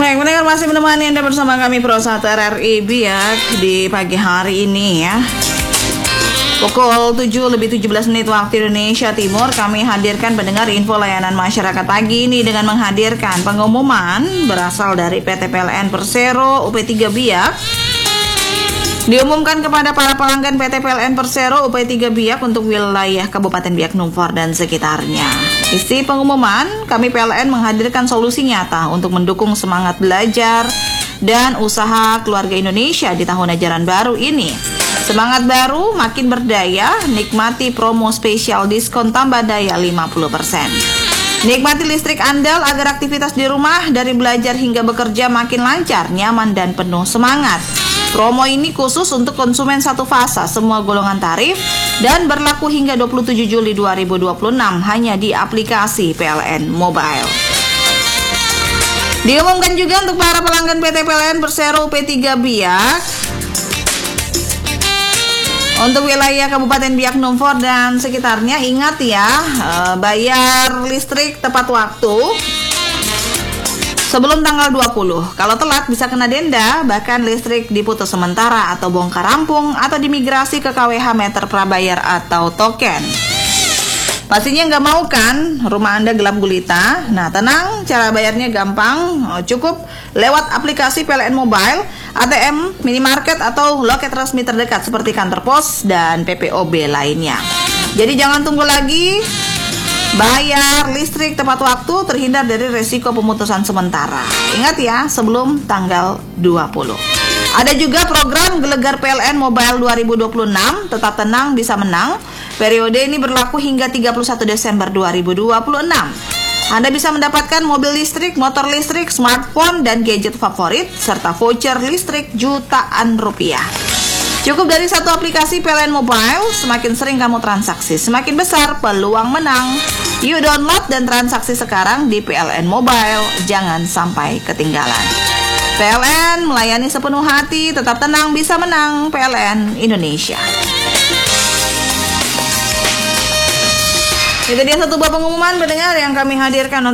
Baik, mendengar masih menemani Anda bersama kami Pro 1 RRI Biak di pagi hari ini ya. Pukul 7:17 waktu Indonesia Timur, kami hadirkan pendengar info layanan masyarakat pagi ini dengan menghadirkan pengumuman berasal dari PT PLN Persero UP3 Biak. Diumumkan kepada para pelanggan PT PLN Persero UP3 Biak untuk wilayah Kabupaten Biak Numfor dan sekitarnya. Isi pengumuman, kami PLN menghadirkan solusi nyata untuk mendukung semangat belajar dan usaha keluarga Indonesia di tahun ajaran baru ini. Semangat baru, makin berdaya, nikmati promo spesial diskon tambah daya 50%. Nikmati listrik andal agar aktivitas di rumah dari belajar hingga bekerja makin lancar, nyaman dan penuh semangat. Promo ini khusus untuk konsumen satu fasa semua golongan tarif dan berlaku hingga 27 Juli 2026 hanya di aplikasi PLN Mobile. Diumumkan juga untuk para pelanggan PT PLN Persero UP3 Biak untuk wilayah Kabupaten Biak Numfor dan sekitarnya, ingat ya, bayar listrik tepat waktu sebelum tanggal 20. Kalau telat bisa kena denda, bahkan listrik diputus sementara atau bongkar rampung atau dimigrasi ke KWH meter prabayar atau token. Pastinya nggak mau kan rumah Anda gelap gulita? Nah tenang, cara bayarnya gampang, cukup lewat aplikasi PLN Mobile, ATM, minimarket atau loket resmi terdekat seperti kantor pos dan PPOB lainnya. Jadi jangan tunggu lagi. Bayar listrik tepat waktu, terhindar dari resiko pemutusan sementara. Ingat ya, sebelum tanggal 20. Ada juga program Gelegar PLN Mobile 2026, tetap tenang bisa menang. Periode ini berlaku hingga 31 Desember 2026. Anda bisa mendapatkan mobil listrik, motor listrik, smartphone, dan gadget favorit, serta voucher listrik jutaan rupiah. Cukup dari satu aplikasi PLN Mobile, semakin sering kamu transaksi, semakin besar peluang menang. Yuk download dan transaksi sekarang di PLN Mobile, jangan sampai ketinggalan. PLN melayani sepenuh hati, tetap tenang bisa menang, PLN Indonesia. Itu dia satu buah pengumuman pendengar yang kami hadirkan